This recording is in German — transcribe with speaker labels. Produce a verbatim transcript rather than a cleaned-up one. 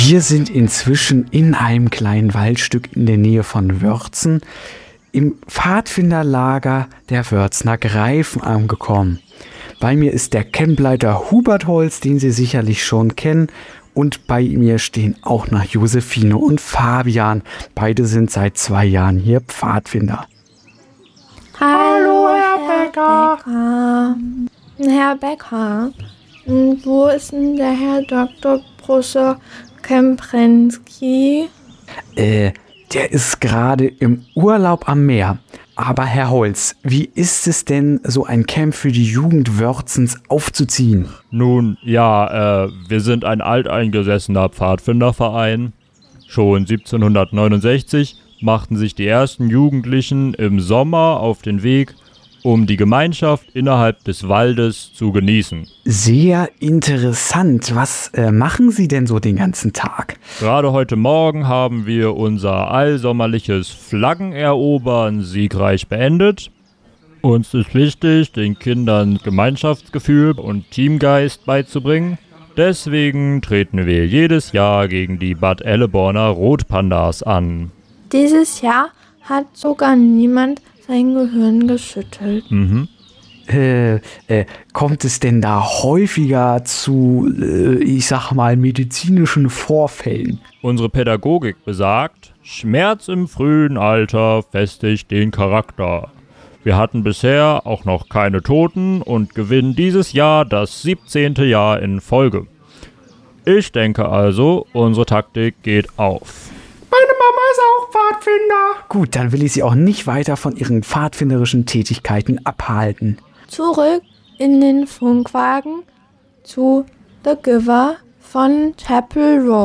Speaker 1: Wir sind inzwischen in einem kleinen Waldstück in der Nähe von Wörzen im Pfadfinderlager der Wörzner Greifen angekommen. Bei mir ist der Campleiter Hubert Holz, den Sie sicherlich schon kennen. Und bei mir stehen auch noch Josephine und Fabian. Beide sind seit zwei Jahren hier Pfadfinder.
Speaker 2: Hallo, Herr Becker. Becker. Herr Becker, wo ist denn der Herr Doktor Professor Kemprensky?
Speaker 1: Äh, der ist gerade im Urlaub am Meer. Aber Herr Holz, wie ist es denn, so ein Camp für die Jugend Wörzens aufzuziehen?
Speaker 3: Nun, ja, äh, wir sind ein alteingesessener Pfadfinderverein. Schon siebzehnhundertneunundsechzig machten sich die ersten Jugendlichen im Sommer auf den Weg, um die Gemeinschaft innerhalb des Waldes zu genießen.
Speaker 1: Sehr interessant. Was äh, machen Sie denn so den ganzen Tag?
Speaker 3: Gerade heute Morgen haben wir unser allsommerliches Flaggenerobern siegreich beendet. Uns ist wichtig, den Kindern Gemeinschaftsgefühl und Teamgeist beizubringen. Deswegen treten wir jedes Jahr gegen die Bad Elleborner Rotpandas an.
Speaker 2: Dieses Jahr hat sogar niemand sein Gehirn geschüttelt.
Speaker 3: Mhm.
Speaker 1: Äh, äh, kommt es denn da häufiger zu, äh, ich sag mal, medizinischen Vorfällen?
Speaker 3: Unsere Pädagogik besagt, Schmerz im frühen Alter festigt den Charakter. Wir hatten bisher auch noch keine Toten und gewinnen dieses Jahr das siebzehnte Jahr in Folge. Ich denke also, unsere Taktik geht auf.
Speaker 4: Meine Mama ist auch Pfadfinder.
Speaker 1: Gut, dann will ich Sie auch nicht weiter von Ihren pfadfinderischen Tätigkeiten abhalten.
Speaker 2: Zurück in den Funkwagen zu The Giver von Chapel Road.